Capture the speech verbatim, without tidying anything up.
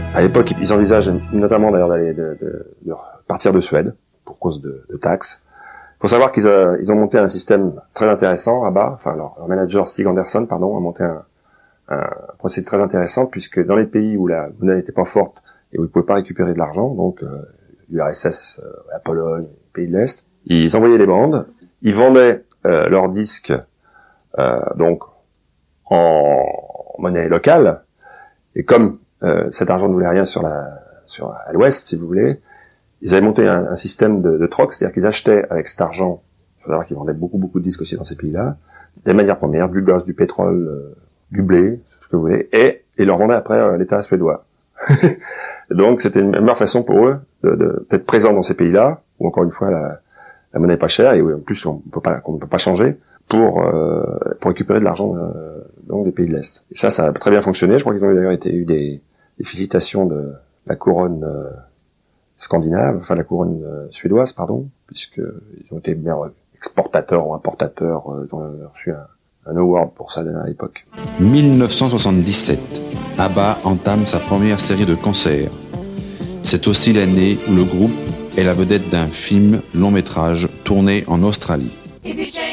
À l'époque, ils envisagent notamment d'ailleurs d'aller de, de, de partir de Suède pour cause de, de taxes. Il faut savoir qu'ils a, ils ont monté un système très intéressant à bas. Enfin, leur, leur manager Stig Andersson, pardon, a monté un, un procédé très intéressant puisque dans les pays où la monnaie n'était pas forte et où ils pouvaient pas récupérer de l'argent, donc euh, l'U R S S, euh, la Pologne, les pays de l'Est, ils envoyaient les bandes, ils vendaient euh, leurs disques euh, donc en monnaie locale et comme euh, cet argent ne voulait rien sur la sur à l'Ouest, si vous voulez. Ils avaient monté un, un système de, de troc, c'est-à-dire qu'ils achetaient avec cet argent, il faut savoir qu'ils vendaient beaucoup beaucoup de disques aussi dans ces pays-là, des matières premières, du gaz, du pétrole, euh, du blé, ce que vous voulez, et ils leur vendaient après euh, l'État suédois. Donc c'était une meilleure façon pour eux de, de, d'être présents dans ces pays-là, où encore une fois la, la monnaie est pas chère et où en plus on peut pas, qu'on ne peut pas changer pour euh, pour récupérer de l'argent euh, donc des pays de l'Est. Et ça, ça a très bien fonctionné. Je crois qu'ils ont d'ailleurs été eu des, des félicitations de la couronne euh, scandinave, enfin la couronne euh, suédoise, pardon, puisque ils ont été bien exportateurs ou importateurs, euh, ils ont reçu un, un award pour ça à l'époque. dix-neuf cent soixante-dix-sept, ABBA entame sa première série de concerts. C'est aussi l'année où le groupe est la vedette d'un film long métrage tourné en Australie.